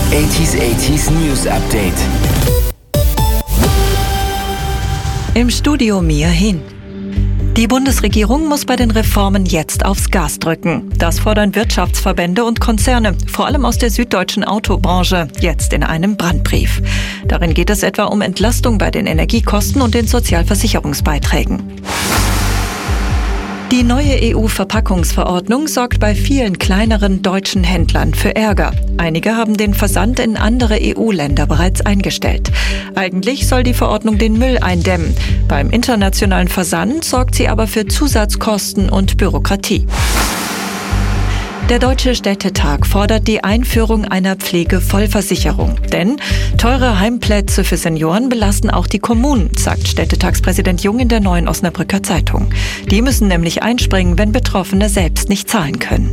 80s News Update. Im Studio Mia Hin. Die Bundesregierung muss bei den Reformen jetzt aufs Gas drücken. Das fordern Wirtschaftsverbände und Konzerne, vor allem aus der süddeutschen Autobranche, jetzt in einem Brandbrief. Darin geht es etwa um Entlastung bei den Energiekosten und den Sozialversicherungsbeiträgen. Die neue EU-Verpackungsverordnung sorgt bei vielen kleineren deutschen Händlern für Ärger. Einige haben den Versand in andere EU-Länder bereits eingestellt. Eigentlich soll die Verordnung den Müll eindämmen. Beim internationalen Versand sorgt sie aber für Zusatzkosten und Bürokratie. Der Deutsche Städtetag fordert die Einführung einer Pflegevollversicherung. Denn teure Heimplätze für Senioren belasten auch die Kommunen, sagt Städtetagspräsident Jung in der Neuen Osnabrücker Zeitung. Die müssen nämlich einspringen, wenn Betroffene selbst nicht zahlen können.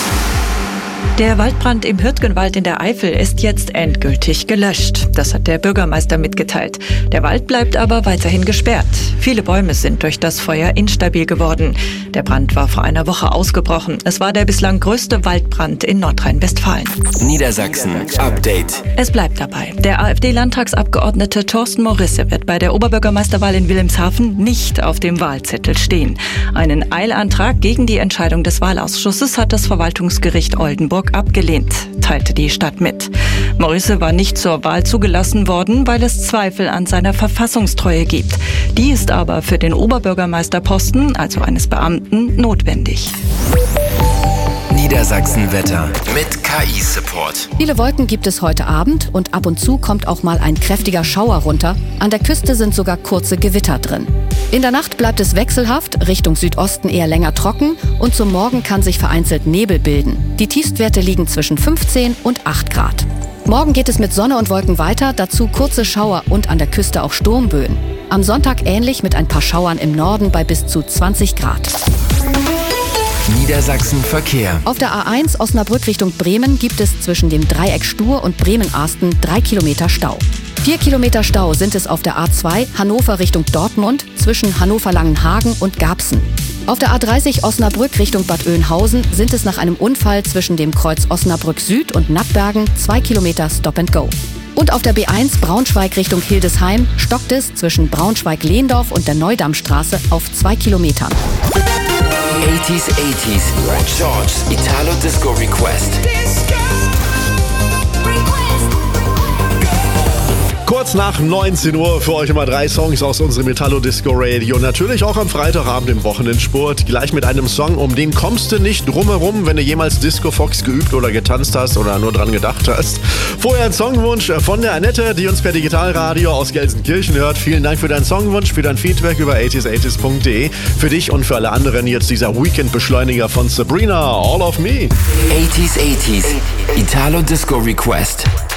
Der Waldbrand im Hürtgenwald in der Eifel ist jetzt endgültig gelöscht. Das hat der Bürgermeister mitgeteilt. Der Wald bleibt aber weiterhin gesperrt. Viele Bäume sind durch das Feuer instabil geworden. Der Brand war vor einer Woche ausgebrochen. Es war der bislang größte Waldbrand in Nordrhein-Westfalen. Niedersachsen Update. Es bleibt dabei. Der AfD-Landtagsabgeordnete Thorsten Morisse wird bei der Oberbürgermeisterwahl in Wilhelmshaven nicht auf dem Wahlzettel stehen. Einen Eilantrag gegen die Entscheidung des Wahlausschusses hat das Verwaltungsgericht Oldenburg abgelehnt, teilte die Stadt mit. Morisse war nicht zur Wahl zugelassen worden, weil es Zweifel an seiner Verfassungstreue gibt. Die ist aber für den Oberbürgermeisterposten, also eines Beamten, notwendig. Niedersachsen-Wetter mit KI-Support. Viele Wolken gibt es heute Abend und ab und zu kommt auch mal ein kräftiger Schauer runter. An der Küste sind sogar kurze Gewitter drin. In der Nacht bleibt es wechselhaft, Richtung Südosten eher länger trocken und zum Morgen kann sich vereinzelt Nebel bilden. Die Tiefstwerte liegen zwischen 15 und 8 Grad. Morgen geht es mit Sonne und Wolken weiter, dazu kurze Schauer und an der Küste auch Sturmböen. Am Sonntag ähnlich mit ein paar Schauern im Norden bei bis zu 20 Grad. Niedersachsen Verkehr. Auf der A1 Osnabrück Richtung Bremen gibt es zwischen dem Dreieck Stur und Bremen-Arsten 3 Kilometer Stau. 4 Kilometer Stau sind es auf der A2 Hannover Richtung Dortmund zwischen Hannover-Langenhagen und Garbsen. Auf der A30 Osnabrück Richtung Bad Oeynhausen sind es nach einem Unfall zwischen dem Kreuz Osnabrück Süd und Nattbergen 2 Kilometer Stop and Go. Und auf der B1 Braunschweig Richtung Hildesheim stockt es zwischen Braunschweig-Lehndorf und der Neudammstraße auf 2 Kilometern. 80s Red George's Italo Disco Request. Kurz nach 19 Uhr für euch immer 3 Songs aus unserem Italo Disco Radio. Natürlich auch am Freitagabend im Wochenendsport. Gleich mit einem Song, um den kommst du nicht drumherum, wenn du jemals Disco Fox geübt oder getanzt hast oder nur dran gedacht hast. Vorher ein Songwunsch von der Annette, die uns per Digitalradio aus Gelsenkirchen hört. Vielen Dank für deinen Songwunsch, für dein Feedback über 80s80s.de. Für dich und für alle anderen jetzt dieser Weekend-Beschleuniger von Sabrina, All of Me. 80s Italo Disco Request.